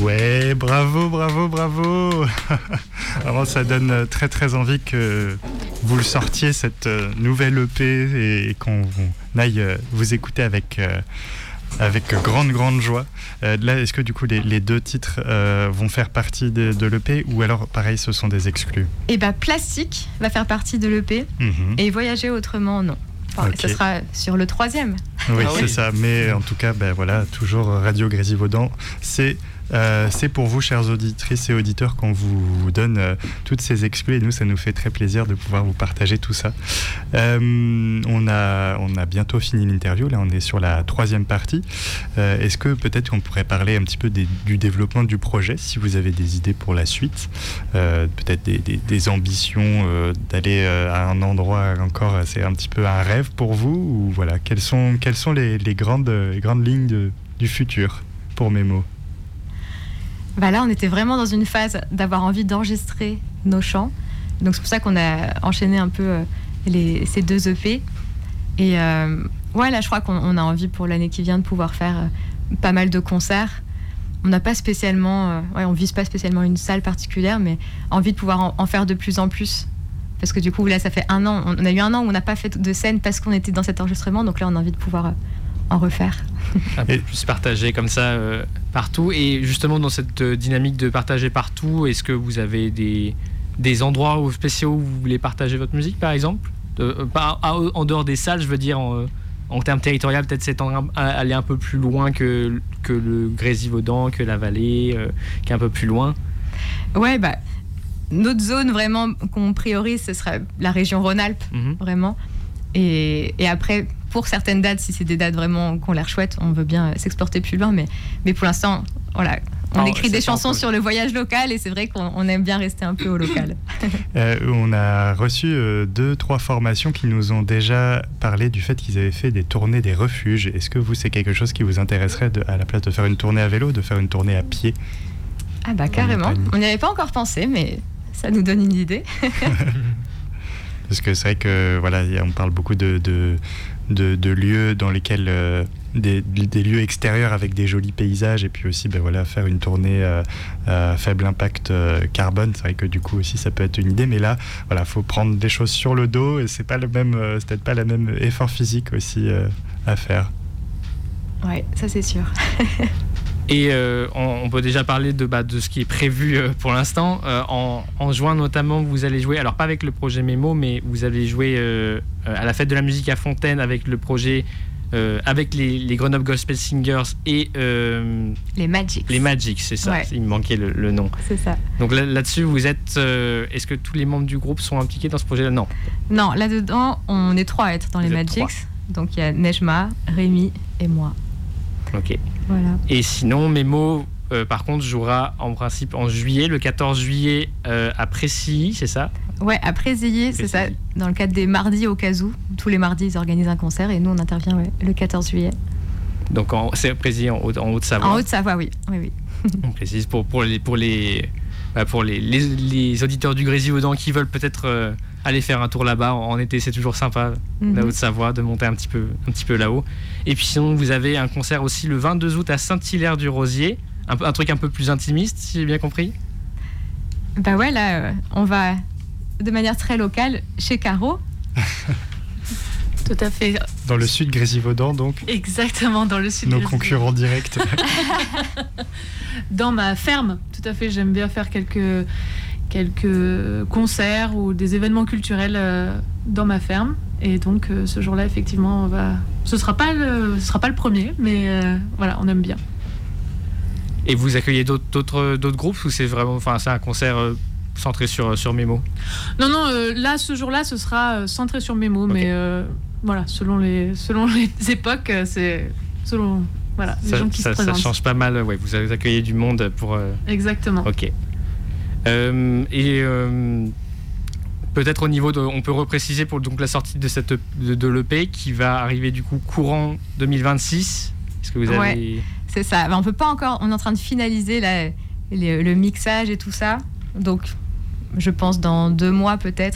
Ouais, bravo. Vraiment, ça donne très très envie que vous le sortiez, cette nouvelle EP, et qu'on aille vous écouter avec grande joie. Là, est-ce que du coup les deux titres vont faire partie de l'EP, ou alors pareil, ce sont des exclus? Et Plastique va faire partie de l'EP, et Voyager autrement, non. Enfin, Okay. Ce sera sur le 3e. Oui, c'est ça. Mais en tout cas, voilà, toujours Radio Grésivaudan. C'est pour vous, chères auditrices et auditeurs, qu'on vous donne toutes ces exclus, et nous, ça nous fait très plaisir de pouvoir vous partager tout ça. On a bientôt fini l'interview, là on est sur la 3e partie. Est-ce que peut-être on pourrait parler un petit peu du développement du projet, si vous avez des idées pour la suite, peut-être des ambitions d'aller à un endroit encore, c'est un petit peu un rêve pour vous, ou voilà, quelles sont les grandes lignes du futur pour Mémo? Là, on était vraiment dans une phase d'avoir envie d'enregistrer nos chants. Donc, c'est pour ça qu'on a enchaîné un peu ces 2 EP. Et là, je crois qu'on a envie pour l'année qui vient de pouvoir faire pas mal de concerts. On n'a pas spécialement... on vise pas spécialement une salle particulière, mais envie de pouvoir en faire de plus en plus. Parce que du coup, là, ça fait 1 an. On a eu 1 an où on n'a pas fait de scène parce qu'on était dans cet enregistrement. Donc là, on a envie de pouvoir en refaire. Un peu plus partager comme ça partout. Et justement, dans cette dynamique de partager partout, est-ce que vous avez des endroits spéciaux où vous voulez partager votre musique, par exemple, en dehors des salles, je veux dire, en termes territorial, peut-être aller un peu plus loin que le Grésivaudan, que la vallée, qui est un peu plus loin? Ouais, notre zone vraiment qu'on priorise, ce sera la région Rhône-Alpes, vraiment. Et après, pour certaines dates, si c'est des dates vraiment qui ont l'air chouettes, on veut bien s'exporter plus loin, mais pour l'instant, voilà, on écrit des chansons sur le voyage local, et c'est vrai qu'on aime bien rester un peu au local. On a reçu 2-3 formations qui nous ont déjà parlé du fait qu'ils avaient fait des tournées des refuges. Est-ce que vous, c'est quelque chose qui vous intéresserait, à la place de faire une tournée à vélo, de faire une tournée à pied? Carrément, on n'y avait pas encore pensé, mais ça nous donne une idée. Parce que c'est vrai que voilà, on parle beaucoup de lieux dans lesquels des lieux extérieurs avec des jolis paysages, et puis aussi faire une tournée à faible impact carbone. C'est vrai que du coup aussi ça peut être une idée, mais là voilà, faut prendre des choses sur le dos, et c'est peut-être pas le même effort physique aussi à faire. Ouais, ça c'est sûr. Et on peut déjà parler de ce qui est prévu pour l'instant. En juin notamment, vous allez jouer, alors pas avec le projet Mémo, mais vous allez jouer à la Fête de la musique à Fontaine avec le projet, avec les Grenoble Gospel Singers et... les Magics. Les Magics, c'est ça, ouais. Il me manquait le nom. C'est ça. Donc là-dessus, vous êtes... est-ce que tous les membres du groupe sont impliqués dans ce projet-là? Non, là-dedans, on est 3 à être dans les Magics. 3. Donc il y a Nejma, Rémi et moi. Ok. Voilà. Et sinon, Mémo, par contre, jouera en principe en juillet, le 14 juillet à Précilly, c'est ça? Ouais, à Précilly, c'est ça. Dans le cadre des mardis au cas où. Tous les mardis, ils organisent un concert, et nous, on intervient le 14 juillet. Donc c'est Précilly en Haute-Savoie. En Haute-Savoie, oui. On précise pour les auditeurs du Grésivaudan qui veulent peut-être aller faire un tour là-bas en été, c'est toujours sympa, la Haute-Savoie, de monter un petit peu là-haut. Et puis sinon, vous avez un concert aussi le 22 août à Saint-Hilaire-du-Rosier, un truc un peu plus intimiste, si j'ai bien compris. Là, on va de manière très locale chez Caro. Tout à fait. Dans le sud Grésivaudan, donc. Exactement, dans le sud. Nos concurrents directs. Dans ma ferme, tout à fait. J'aime bien faire quelques concerts ou des événements culturels dans ma ferme. Et donc, ce jour-là, effectivement, ce sera pas le premier, mais voilà, on aime bien. Et vous accueillez d'autres groupes, ou c'est vraiment, c'est un concert centré sur Mémo? Non, là, ce jour-là, ce sera centré sur Mémo, okay. Mais voilà, selon les époques, c'est selon les gens qui se présentent. Ça change pas mal, ouais. Vous accueillez du monde pour. Exactement. Ok. Peut-être au niveau on peut repréciser pour donc la sortie de l'EP qui va arriver du coup courant 2026. Est-ce que vous avez... Ouais, c'est ça. On peut pas encore. On est en train de finaliser le mixage et tout ça. Donc, je pense dans 2 mois peut-être,